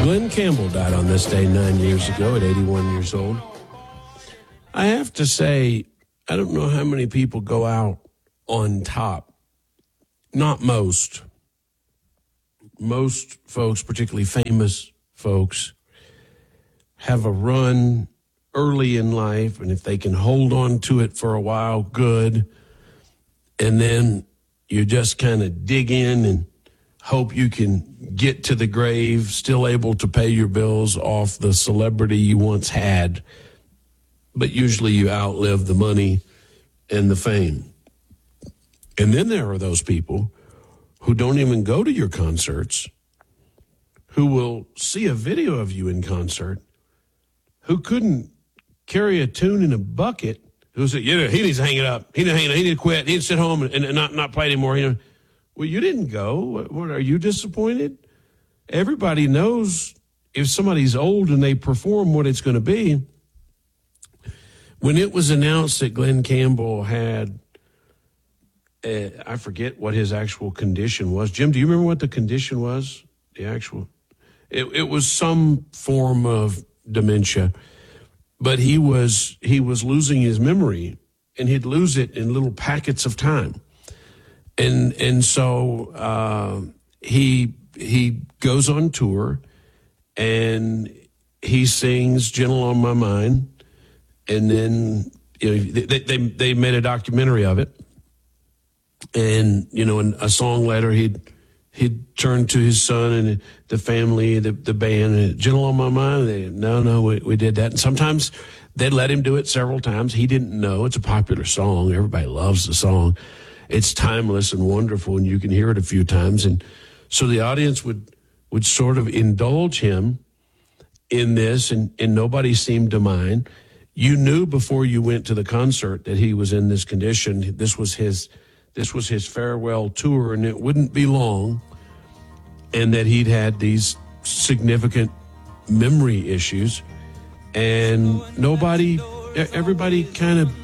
Glenn Campbell died on this day 9 years ago at 81 years old. I have to say, I don't know how many people go out on top. Not most. Most folks, particularly famous folks, have a run early in life, and if they can hold on to it for a while, good. And then you just kind of dig in and hope you can get to the grave, still able to pay your bills off the celebrity you once had. But usually you outlive the money and the fame. And then there are those people who don't even go to your concerts, who will see a video of you in concert, who couldn't carry a tune in a bucket, who said, he needs to hang it up. He needs to quit. He needs to sit home and not play anymore. Well, you didn't go. What are you disappointed? Everybody knows if somebody's old and they perform what it's going to be. When it was announced that Glenn Campbell had, I forget what his actual condition was. Jim, do you remember what the condition was? It was some form of dementia, but he was losing his memory, and he'd lose it in little packets of time. And so he goes on tour, and he sings "Gentle on My Mind," and then they made a documentary of it. And in a song later, he'd turn to his son and the family, the band, and "Gentle on My Mind." No, we did that. And sometimes they'd let him do it several times. He didn't know. It's a popular song. Everybody loves the song. It's timeless and wonderful, and you can hear it a few times. And so the audience would sort of indulge him in this, and nobody seemed to mind. You knew before you went to the concert that he was in this condition. This was his farewell tour, and it wouldn't be long, and that he'd had these significant memory issues, and everybody kind of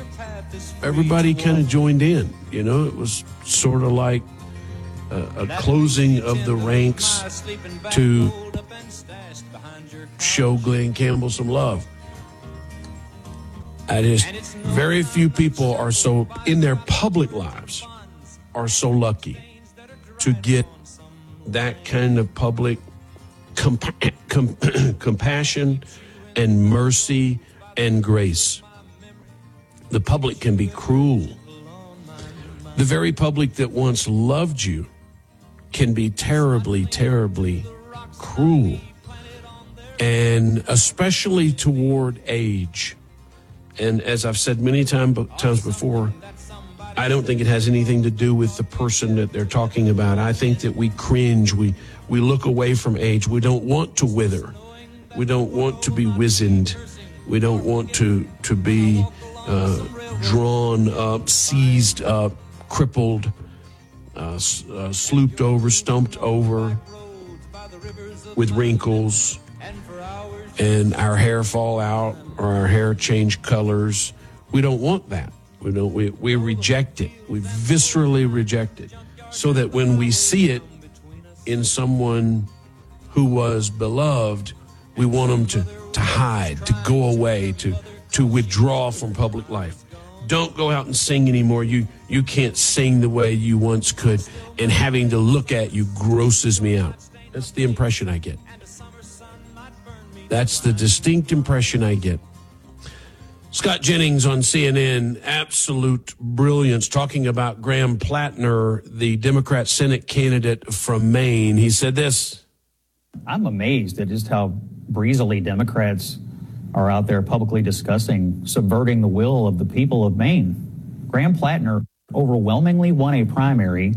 joined in. It was sort of like a closing of the ranks to show Glenn Campbell some love. Very few people are so, in their public lives, are so lucky to get that kind of public compassion and mercy and grace. The public can be cruel. The very public that once loved you can be terribly, terribly cruel. And especially toward age. And as I've said many times before, I don't think it has anything to do with the person that they're talking about. I think that we cringe. We look away from age. We don't want to wither. We don't want to be wizened. We don't want to be drawn up, seized up, crippled, slooped over, stumped over with wrinkles, and our hair fall out or our hair change colors. We don't want that. We reject it. We viscerally reject it, so that when we see it in someone who was beloved, we want them to hide, to go away, to withdraw from public life. Don't go out and sing anymore. You can't sing the way you once could, and having to look at you grosses me out. That's the impression I get. That's the distinct impression I get. Scott Jennings on CNN, absolute brilliance, talking about Graham Plattner, the Democrat Senate candidate from Maine. He said this. I'm amazed at just how breezily Democrats are out there publicly discussing subverting the will of the people of Maine. Graham Plattner overwhelmingly won a primary.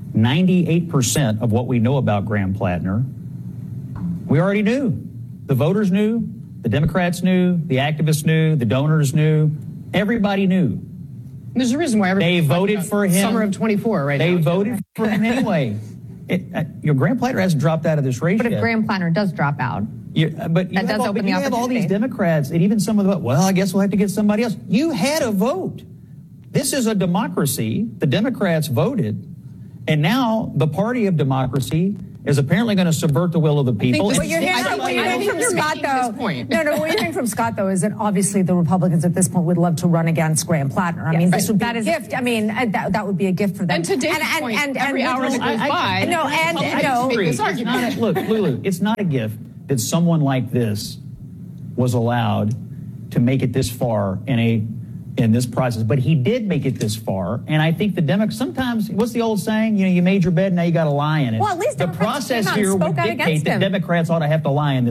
98% of what we know about Graham Plattner, we already knew. The voters knew, the Democrats knew, the activists knew, the donors knew, everybody knew. There's a reason why they voted for him. Summer of 24, right? They voted for him anyway. Graham Plattner hasn't dropped out of this race But if yet. Graham Plattner does drop out, but you have all these Democrats, and even some of the, I guess we'll have to get somebody else. You had a vote. This is a democracy. The Democrats voted, and now the party of democracy is apparently going to subvert the will of the people. this What you're hearing from Scott, though, what you're hearing from Scott, though, is that obviously the Republicans at this point would love to run against Graham Plattner. I mean, this would be a gift. I mean, that would be a gift for them. And to David's point, every hour that goes by, Look, Lulu, it's not a gift that someone like this was allowed to make it this far in this process, but he did make it this far, and I think the Democrats sometimes. What's the old saying? You made your bed, now you got to lie in it. Well, at least the process here would dictate that Democrats ought to have to lie in this.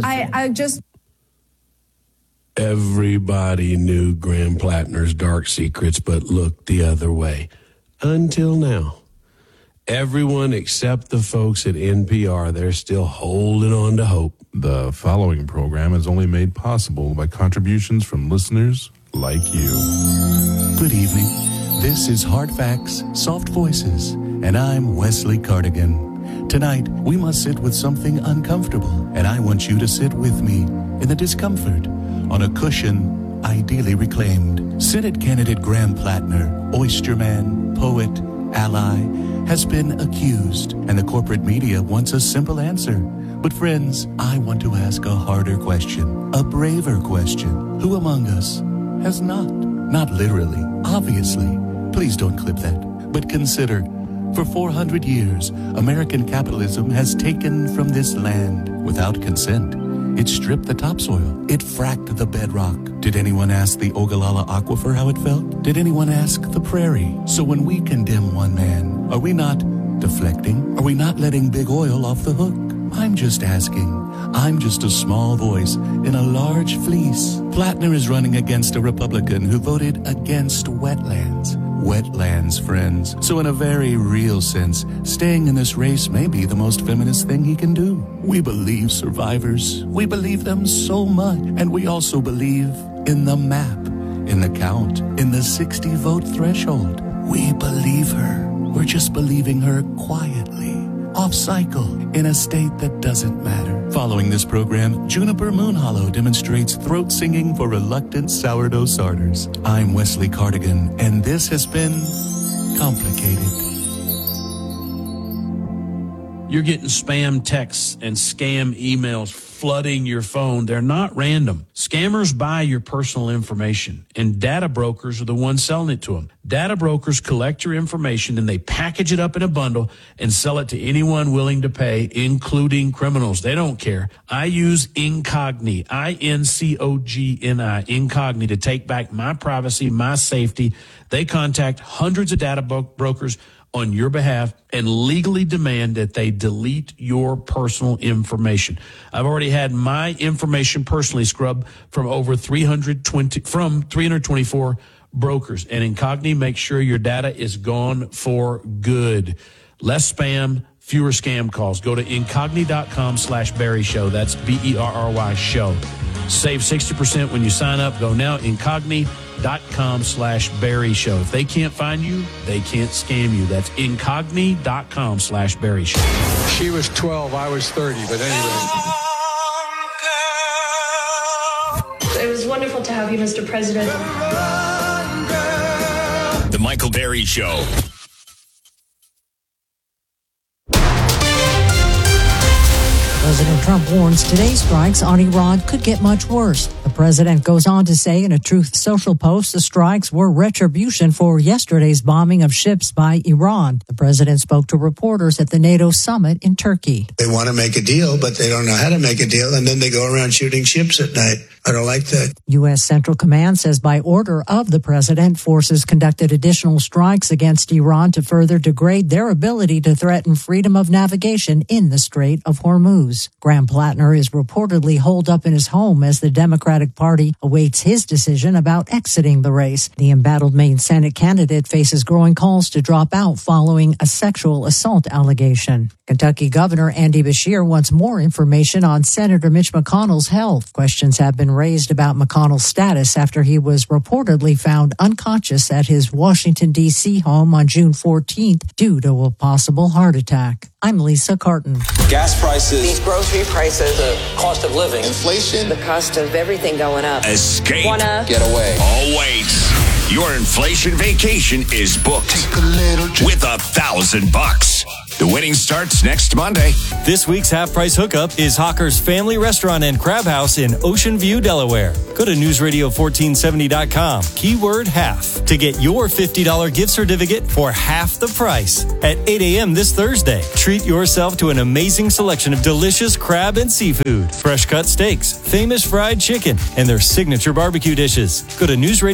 Everybody knew Graham Plattner's dark secrets, but looked the other way. Until now. Everyone except the folks at NPR, they're still holding on to hope. The following program is only made possible by contributions from listeners like you. Good evening. This is Hard Facts, Soft Voices, and I'm Wesley Cardigan. Tonight, we must sit with something uncomfortable, and I want you to sit with me in the discomfort on a cushion ideally reclaimed. Senate candidate Graham Plattner, oysterman, poet, ally, has been accused, and the corporate media wants a simple answer. But friends, I want to ask a harder question, a braver question. Who among us has not? Not literally, obviously. Please don't clip that. But consider, for 400 years, American capitalism has taken from this land without consent. It stripped the topsoil. It fracked the bedrock. Did anyone ask the Ogallala Aquifer how it felt? Did anyone ask the prairie? So when we condemn one man, are we not deflecting? Are we not letting big oil off the hook? I'm just asking. I'm just a small voice in a large fleece. Plattner is running against a Republican who voted against wetlands. Wetlands, friends. So in a very real sense, staying in this race may be the most feminist thing he can do. We believe survivors. We believe them so much. And we also believe in the map, in the count, in the 60-vote threshold. We believe her. We're just believing her quietly. Off cycle, in a state that doesn't matter. Following this program, Juniper Moonhollow demonstrates throat singing for reluctant sourdough starters. I'm Wesley Cardigan, and this has been complicated. You're getting spam texts and scam emails flooding your phone. They're not random. Scammers buy your personal information, and data brokers are the ones selling it to them. Data brokers collect your information, and they package it up in a bundle and sell it to anyone willing to pay, including criminals. They don't care. I use Incogni, I-N-C-O-G-N-I, Incogni, to take back my privacy, my safety. They contact hundreds of data brokers on your behalf and legally demand that they delete your personal information. I've already had my information personally scrubbed from over 324 brokers, and Incogni makes sure your data is gone for good. Less spam, fewer scam calls. Go to incogni.com/Barry Show. That's BERRY show. Save 60% when you sign up. Go now, incogni.com/Barry Show. If they can't find you, they can't scam you. That's incogni.com/Barry Show. She was 12, I was 30, but anyway. It was wonderful to have you, Mr. President. The Michael Barry Show. President Trump warns today's strikes on Iran could get much worse. The president goes on to say in a Truth Social post the strikes were retribution for yesterday's bombing of ships by Iran. The president spoke to reporters at the NATO summit in Turkey. They want to make a deal, but they don't know how to make a deal, and then they go around shooting ships at night. I don't like that. U.S. Central Command says by order of the president, forces conducted additional strikes against Iran to further degrade their ability to threaten freedom of navigation in the Strait of Hormuz. Graham Plattner is reportedly holed up in his home as the Democratic Party awaits his decision about exiting the race. The embattled Maine Senate candidate faces growing calls to drop out following a sexual assault allegation. Kentucky Governor Andy Beshear wants more information on Senator Mitch McConnell's health. Questions have been raised about McConnell's status after he was reportedly found unconscious at his Washington, D.C. home on June 14th due to a possible heart attack. I'm Lisa Carton. Gas prices, these grocery prices, the cost of living, inflation, the cost of everything going up. Escape. Get away. Oh, wait. Your inflation vacation is booked with $1,000. The winning starts next Monday. This week's half-price hookup is Hawker's Family Restaurant and Crab House in Ocean View, Delaware. Go to newsradio1470.com, keyword half, to get your $50 gift certificate for half the price. At 8 a.m. this Thursday, treat yourself to an amazing selection of delicious crab and seafood, fresh-cut steaks, famous fried chicken, and their signature barbecue dishes. Go to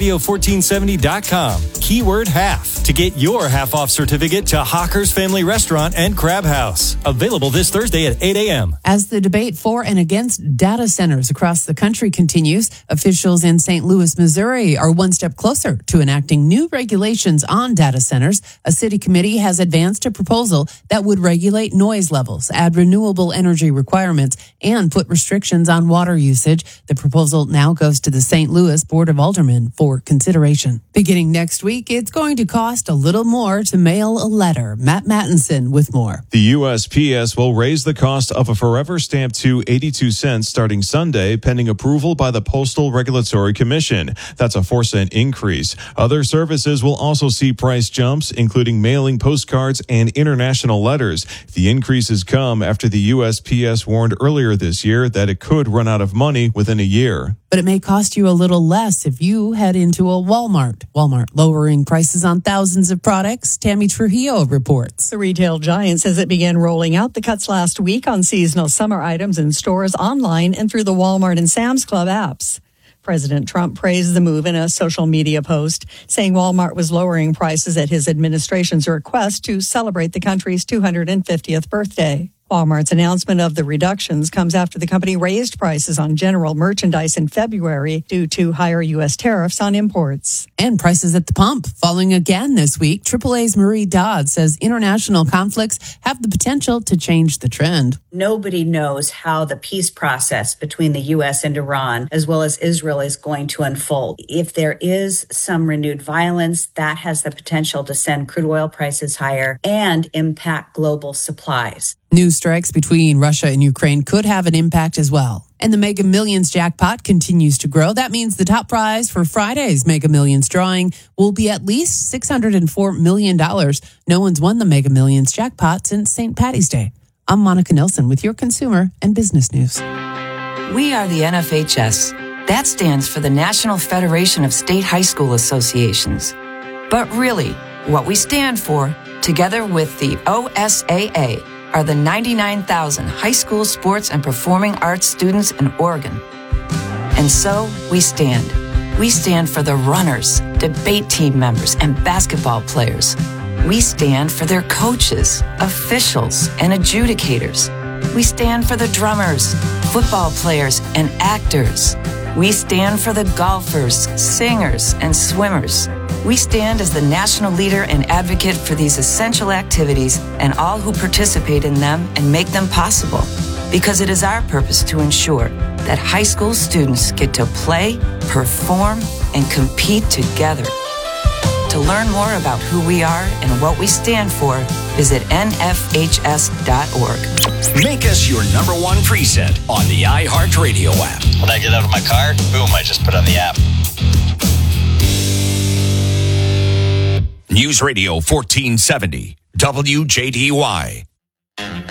newsradio1470.com, keyword half, to get your half-off certificate to Hawker's Family Restaurant and Crab House. Available this Thursday at 8 a.m. As the debate for and against data centers across the country continues, officials in St. Louis, Missouri are one step closer to enacting new regulations on data centers. A city committee has advanced a proposal that would regulate noise levels, add renewable energy requirements, and put restrictions on water usage. The proposal now goes to the St. Louis Board of Aldermen for consideration. Beginning next week, it's going to cost a little more to mail a letter. Matt Mattinson with more. The USPS will raise the cost of a forever stamp to 82 cents starting Sunday, pending approval by the Postal Regulatory Commission. That's a 4-cent increase. Other services will also see price jumps, including mailing postcards and international letters. The increases come after the USPS warned earlier this year that it could run out of money within a year. But it may cost you a little less if you head into a Walmart. Walmart lowering prices on thousands of products. Tammy Trujillo reports. The retail giant says it began rolling out the cuts last week on seasonal summer items in stores, online, and through the Walmart and Sam's Club apps. President Trump praised the move in a social media post, saying Walmart was lowering prices at his administration's request to celebrate the country's 250th birthday. Walmart's announcement of the reductions comes after the company raised prices on general merchandise in February due to higher U.S. tariffs on imports. And prices at the pump falling again this week. AAA's Marie Dodd says international conflicts have the potential to change the trend. Nobody knows how the peace process between the U.S. and Iran, as well as Israel, is going to unfold. If there is some renewed violence, that has the potential to send crude oil prices higher and impact global supplies. New strikes between Russia and Ukraine could have an impact as well. And the Mega Millions jackpot continues to grow. That means the top prize for Friday's Mega Millions drawing will be at least $604 million. No one's won the Mega Millions jackpot since St. Paddy's Day. I'm Monica Nelson with your consumer and business news. We are the NFHS. That stands for the National Federation of State High School Associations. But really, what we stand for, together with the OSAA, are the 99,000 high school sports and performing arts students in Oregon. And so we stand. We stand for the runners, debate team members, and basketball players. We stand for their coaches, officials, and adjudicators. We stand for the drummers, football players, and actors. We stand for the golfers, singers, and swimmers. We stand as the national leader and advocate for these essential activities and all who participate in them and make them possible. Because it is our purpose to ensure that high school students get to play, perform, and compete together. To learn more about who we are and what we stand for, visit nfhs.org. Make us your number one preset on the iHeartRadio app. When I get out of my car, boom, I just put on the app. News Radio 1470, WJDY.